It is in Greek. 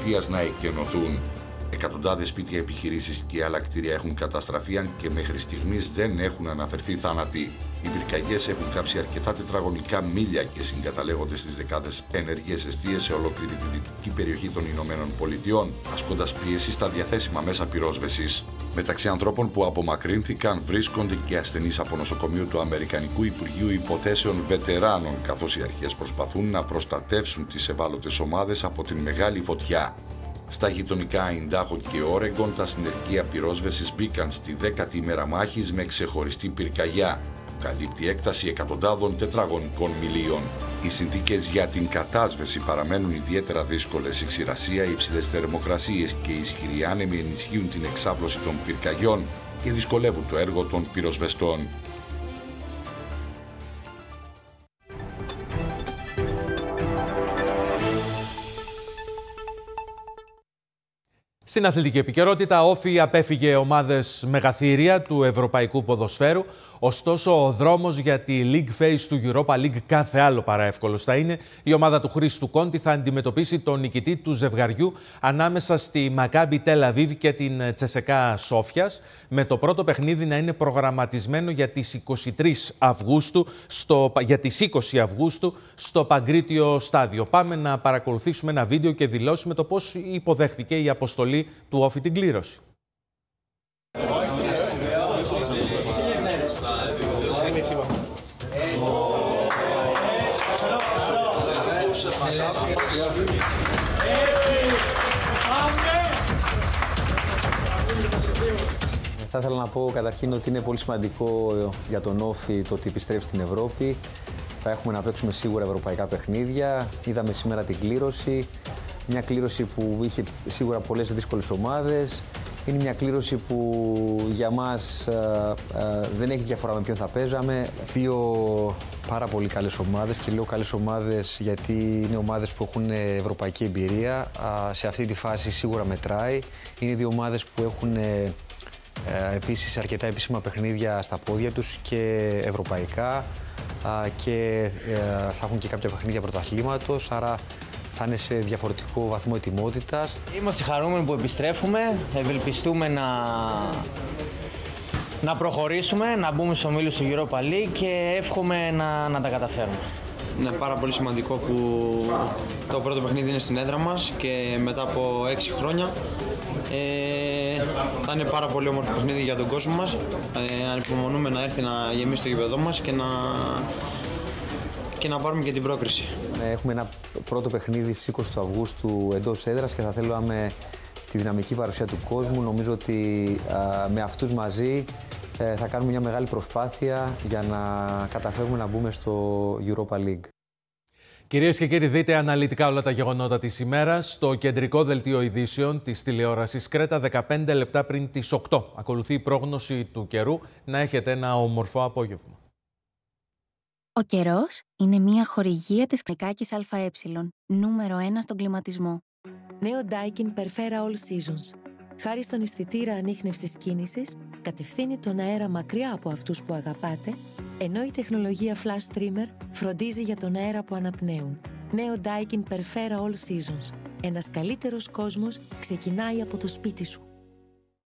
Πολιτείας να εκκενωθούν. Εκατοντάδες σπίτια, επιχειρήσεις και άλλα κτίρια έχουν καταστραφεί, αν και μέχρι στιγμής δεν έχουν αναφερθεί θάνατοι. Οι πυρκαγιές έχουν κάψει αρκετά τετραγωνικά μίλια και συγκαταλέγονται στις δεκάδες ενεργές εστίες σε ολόκληρη τη δυτική περιοχή των Ηνωμένων Πολιτειών, ασκώντας πίεση στα διαθέσιμα μέσα πυρόσβεσης. Μεταξύ ανθρώπων που απομακρύνθηκαν βρίσκονται και ασθενείς από νοσοκομείο του Αμερικανικού Υπουργείου Υποθέσεων Βετεράνων, καθώς οι αρχές προσπαθούν να προστατεύσουν τις ευάλωτες ομάδες από την μεγάλη φωτιά. Στα γειτονικά Αϊντάχο και Όρεγκον, τα συνεργεία πυρόσβεσης μπήκαν στη 10η ημέρα μάχης με ξεχωριστή πυρκαγιά, που καλύπτει έκταση εκατοντάδων τετραγωνικών μιλίων. Οι συνθήκες για την κατάσβεση παραμένουν ιδιαίτερα δύσκολες. Η ξηρασία, οι υψηλές θερμοκρασίες και οι ισχυροί άνεμοι ενισχύουν την εξάπλωση των πυρκαγιών και δυσκολεύουν το έργο των πυροσβεστών. Στην αθλητική επικαιρότητα, όφη απέφυγε ομάδες μεγαθύρια του ευρωπαϊκού ποδοσφαίρου. Ωστόσο, ο δρόμος για τη League Phase του Europa League κάθε άλλο παρά εύκολος θα είναι. Η ομάδα του Χρήστου Κόντι θα αντιμετωπίσει τον νικητή του ζευγαριού ανάμεσα στη Μακάμπι Τελ Αβίβ και την Τσεσεκά Σόφιας, με το πρώτο παιχνίδι να είναι προγραμματισμένο για τις 20 Αυγούστου στο Παγκρίτιο Στάδιο. Πάμε να παρακολουθήσουμε ένα βίντεο και δηλώσει με το πώς υποδέχθηκε η αποστολή του όφη την κλήρωση. Θα ήθελα να πω καταρχήν ότι είναι πολύ σημαντικό για τον Όφη το ότι επιστρέφει στην Ευρώπη. Θα έχουμε να παίξουμε σίγουρα ευρωπαϊκά παιχνίδια. Είδαμε σήμερα την κλήρωση. Μια κλήρωση που είχε σίγουρα πολλές δύσκολες ομάδες. Είναι μια κλήρωση που για μας δεν έχει διαφορά με ποιον θα παίζαμε. Δύο πάρα πολύ καλές ομάδες, και λέω καλές ομάδες γιατί είναι ομάδες που έχουν ευρωπαϊκή εμπειρία. Σε αυτή τη φάση σίγουρα μετράει. Είναι δύο ομάδες που έχουν επίσης αρκετά επίσημα παιχνίδια στα πόδια τους και ευρωπαϊκά και θα έχουν και κάποια παιχνίδια πρωταθλήματος, άρα θα είναι σε διαφορετικό βαθμό ετοιμότητας. Είμαστε χαρούμενοι που επιστρέφουμε, ευελπιστούμε να προχωρήσουμε, να μπούμε στους ομίλους του Europa League και εύχομαι να τα καταφέρουμε. Είναι πάρα πολύ σημαντικό που το πρώτο παιχνίδι είναι στην έδρα μας και μετά από 6 χρόνια θα είναι πάρα πολύ όμορφο παιχνίδι για τον κόσμο μας. Ανυπομονούμε να έρθει να γεμίσει το γήπεδό μας και να πάρουμε και την πρόκριση. Έχουμε ένα πρώτο παιχνίδι στις 20 του Αυγούστου εντός έδρας και θα θέλαμε τη δυναμική παρουσία του κόσμου. Νομίζω ότι με αυτούς μαζί θα κάνουμε μια μεγάλη προσπάθεια για να καταφέρουμε να μπούμε στο Europa League. Κυρίες και κύριοι, δείτε αναλυτικά όλα τα γεγονότα της ημέρας στο κεντρικό δελτίο ειδήσεων της τηλεόρασης Κρέτα 15 λεπτά πριν τις 8. Ακολουθεί η πρόγνωση του καιρού. Να έχετε ένα όμορφο απόγευμα. Ο καιρός είναι μια χορηγία της Κνικάκης ΑΕ, νούμερο 1 στον κλιματισμό. Νέο Daikin Perfera All Seasons. Χάρη στον αισθητήρα ανίχνευσης κίνησης, κατευθύνει τον αέρα μακριά από αυτούς που αγαπάτε, ενώ η τεχνολογία Flash Streamer φροντίζει για τον αέρα που αναπνέουν. Νέο Daikin Perfera All Seasons. Ένας καλύτερος κόσμος ξεκινάει από το σπίτι σου.